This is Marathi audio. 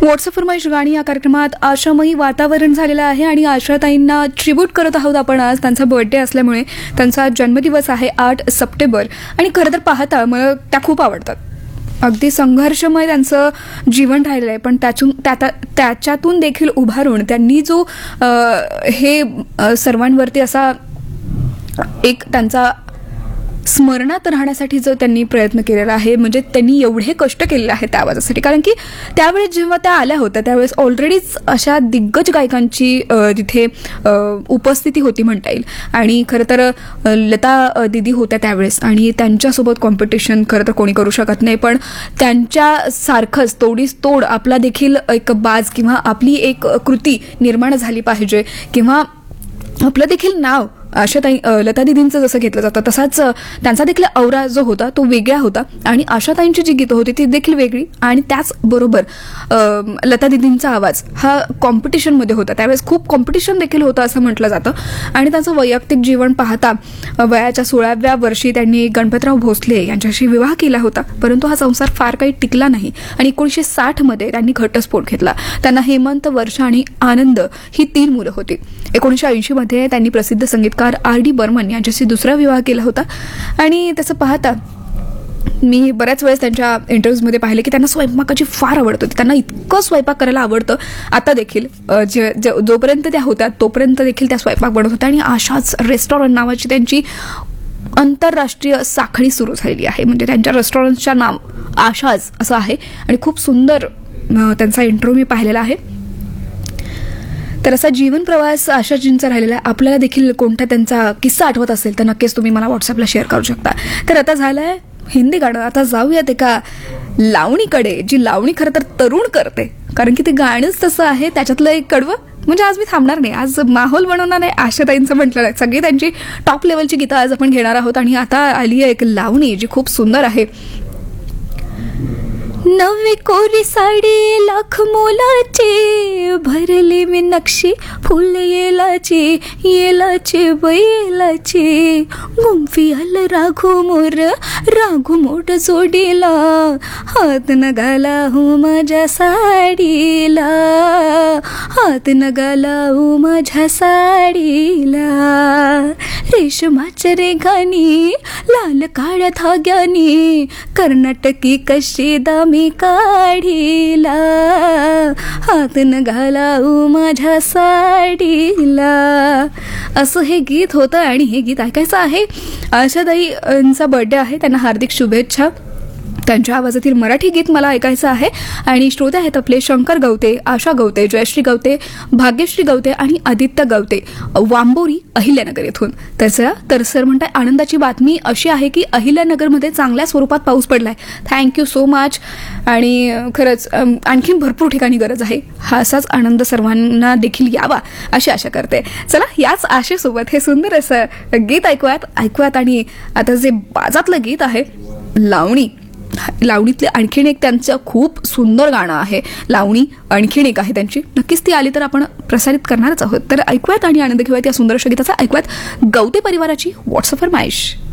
व्हॉट्सअप फरमाईश गाणी या कार्यक्रमात आशामयी वातावरण झालेलं आहे आणि आशाताईंना ट्रिब्यूट करत आहोत आपण आज. त्यांचा बर्थडे असल्यामुळे त्यांचा जन्मदिवस आहे 8 सप्टेंबर आणि खरं तर पाहता मला त्या खूप आवडतात. अगदी संघर्षमय त्यांचं जीवन राहिलेलं आहे, पण त्याच्यातून देखील उभारून त्यांनी जो हे सर्वांवरती असा एक त्यांचा स्मरणात राहण्यासाठी जो त्यांनी प्रयत्न केलेला आहे, म्हणजे त्यांनी एवढे कष्ट केलेले आहेत त्या आवाजासाठी. कारण की त्यावेळेस जेव्हा त्या आल्या होत्या त्यावेळेस ऑलरेडीच अशा दिग्गज गायकांची तिथे उपस्थिती होती म्हणता येईल. आणि खरं तर लता दिदी होत्या त्यावेळेस आणि त्यांच्यासोबत कॉम्पिटिशन खरं तर कोणी करू शकत नाही. पण त्यांच्यासारखंच तोडीस तोड आपला देखील एक बाज किंवा आपली एक कृती निर्माण झाली पाहिजे किंवा आपलं देखील नाव आशाताई लता दिदींचं जसं घेतलं जातं तसाच त्यांचा देखील औरा जो होता तो वेगळा होता आणि आशाताईंची जी गीतं होती ती देखील वेगळी. आणि त्याचबरोबर लता दिदींचा आवाज हा कॉम्पिटिशनमध्ये होता, त्यावेळेस खूप कॉम्पिटिशन देखील होतं असं म्हटलं जातं. आणि त्यांचं वैयक्तिक जीवन पाहता वयाच्या 16व्या वर्षी त्यांनी गणपतराव भोसले यांच्याशी विवाह केला होता, परंतु हा संसार फार काही टिकला नाही आणि 1960मध्ये त्यांनी घटस्फोट घेतला. त्यांना हेमंत, वर्षा आणि आनंद ही 3 मुलं होती. 1980मध्ये त्यांनी प्रसिद्ध संगीतकार RD बर्मन यांच्याशी दुसरा विवाह केला होता. आणि तसं पाहता मी बऱ्याच वेळेस त्यांच्या इंटरव्ह्यूजमध्ये पाहिले की त्यांना स्वयंपाकाची फार आवड होती. त्यांना इतकं स्वयंपाक करायला आवडतं. आता देखील जोपर्यंत त्या होत्या तोपर्यंत देखील त्या स्वयंपाक बनवत होत्या आणि आशाच रेस्टॉरंट नावाची त्यांची आंतरराष्ट्रीय साखळी सुरू झालेली आहे. म्हणजे त्यांच्या रेस्टॉरंटचं नाव आशाच असं आहे आणि खूप सुंदर त्यांचा इंटरव्ह्यू मी पाहिलेला आहे. तर असा जीवन प्रवास आशाजींचा राहिलेला आहे. आपल्याला देखील कोणता त्यांचा किस्सा आठवत असेल तर नक्कीच तुम्ही मला व्हॉट्सअपला शेअर करू शकता. तर आता झालंय हिंदी गाणं. आता जाऊयात एका लावणीकडे, जी लावणी खरं तर तरुण करते, कारण की ते गाणंच तसं आहे. त्याच्यातलं एक कडवं म्हणजे आज मी थांबणार नाही, आज माहोल बनवणार नाही आशाताईंचं म्हटलं आहे. सगळी त्यांची टॉप लेवलची गीतं आज आपण घेणार आहोत आणि आता आली आहे एक लावणी जी खूप सुंदर आहे. नवी कोरी साडी लाख मोलाची, भरली मी नक्षी फुल येलाची, येलाची बैलाची, गुंफी आल राघू मोठ जोडीला, हात न घालाहू माझ्या साडीला, हात न घालाहू माझ्या साडीला, रेशमाच्या रेघानी लाल काळ्या धाग्यानी, कर्नाटकी कशी दामी काढीला, हात न घालाऊ माझ्या साडीला. असं हे गीत होतं आणि हे गीत ऐकायचं आहे. आशाताईंचा बर्थडे आहे, त्यांना हार्दिक शुभेच्छा. त्यांच्या आवाजातील मराठी गीत मला ऐकायचं आहे. आणि श्रोते आहेत आपले शंकर गवते, आशा गवते, जयश्री गवते, भाग्यश्री गवते आणि आदित्य गवते, वांबोरी अहिल्यानगर येथून. तर सर म्हणताय आनंदाची बातमी अशी आहे की अहिल्यानगरमध्ये चांगल्या स्वरूपात पाऊस पडलाय. Thank you so much. आणि खरंच आणखीन भरपूर ठिकाणी गरज आहे. हा असाच आनंद सर्वांना देखील यावा अशी आशा करते. चला याच आशेसोबत हे सुंदर असं गीत ऐकूयात. आणि आता जे बाजातलं गीत आहे लावणी, लावणीतले आणखीन एक त्यांचं खूप सुंदर गाणं आहे. लावणी आणखीन एक आहे त्यांची, नक्कीच ती आली तर आपण प्रसारित करणारच आहोत. तर ऐकूयात आणि आनंद घेऊयात या सुंदर गीताचा. ऐकूयात गवते परिवाराची व्हॉट्सअप फरमाईश.